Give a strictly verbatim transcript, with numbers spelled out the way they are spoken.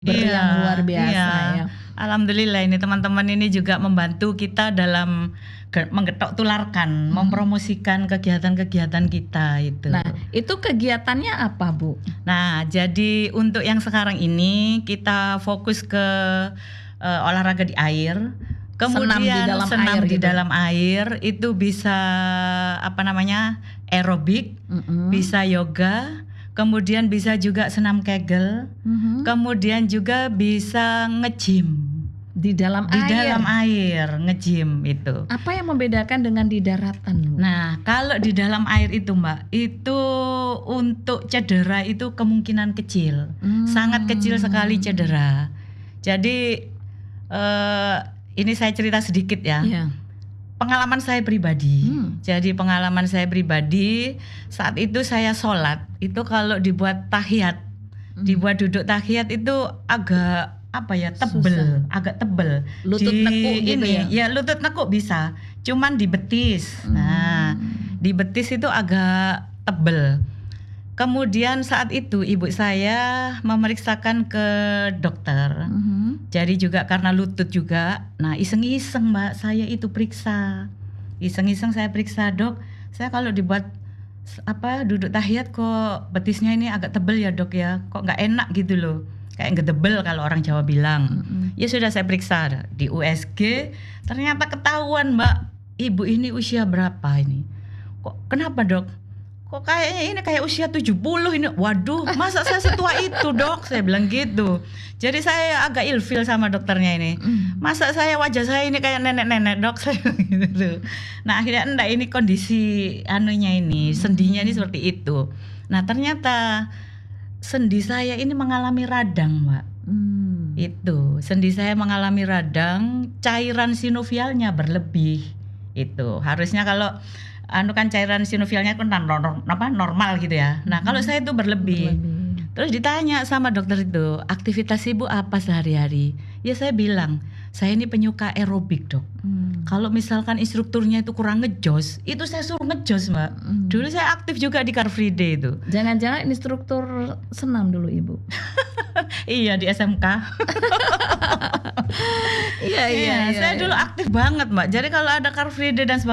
Iya, yang luar biasa iya. ya. Alhamdulillah ini teman-teman ini juga membantu kita dalam ge menggetok tularkan, Mhm. mempromosikan kegiatan-kegiatan kita itu. Nah, itu kegiatannya apa, Bu? Nah, jadi untuk yang sekarang ini kita fokus ke, eee, olahraga di air, Senam di kemudian dalam senam air di gitu? dalam air, itu bisa apa namanya, aerobik, Mhm. bisa yoga, kemudian bisa juga senam Kegel, Mhm. kemudian juga bisa nge-gym. Di dalam Di air? dalam air, nge-gym itu. Apa yang membedakan dengan di daratan, Bu? Nah, kalau di dalam air itu, Mbak, itu untuk cedera itu kemungkinan kecil, sangat kecil sekali Mmm. cedera. Jadi, eee, ini saya cerita sedikit ya. Iya. Pengalaman saya pribadi. Mmm. Jadi pengalaman saya pribadi, saat itu saya sholat, itu kalau dibuat tahiyat, Mmm. dibuat duduk tahiyat itu agak apa ya, tebel, Susah. agak tebel. Lutut Di nekuk gitu ini, ya? ya lutut nekuk bisa, cuman di betis. Nah, Mmm. di betis itu agak tebel. Kemudian saat itu ibu saya memeriksakan ke dokter. Mhm. Jadi juga karena lutut juga, nah iseng-iseng Mbak, saya itu periksa. Iseng-iseng saya periksa, "Dok, saya kalau dibuat s apa, duduk tahiyat kok betisnya ini agak tebel ya, Dok, ya. Kok nggak enak gitu loh, kayak ngedebel kalau orang Jawa bilang." Mhm. Ya sudah saya periksa, di U S G ternyata ketahuan Mbak, ibu ini usia berapa ini. "Kok kenapa, Dok?" "Kok kayaknya ini kayak usia tujuh puluh ini." "Waduh, masa saya setua itu, Dok?" Saya bilang gitu. Jadi saya agak ilfil sama dokternya ini. Mhm. "Masa saya wajah saya ini kayak nenek-nenek, Dok?" Saya bilang gitu. Nah, akhirnya enggak, ini kondisi anunya ini, sendinya ini Mmm. seperti itu. Nah, ternyata sendi saya ini mengalami radang, Mbak. Mmm. Itu, sendi saya mengalami radang, cairan sinovialnya berlebih, itu. Harusnya kalau anu kan cairan sinovialnya kan nor nor apa, normal gitu ya. Nah, kalau Mhm. saya itu berlebih. Berlebih. Terus ditanya sama dokter itu, "Aktivitas Ibu apa sehari-hari?" Ya saya bilang, "Saya ini penyuka aerobik, Dok. Mmm. Kalau misalkan instrukturnya itu kurang ngejos, itu saya suruh ngejos, Mbak." Mhm. Dulu saya aktif juga di Car Free Day itu. Jangan-jangan instruktur senam dulu Ibu? Iya, di S M K. Iya iya Iya, iya saya dulu iya. aktif banget, Mbak. Jadi kalau ada Car Free Day dan seba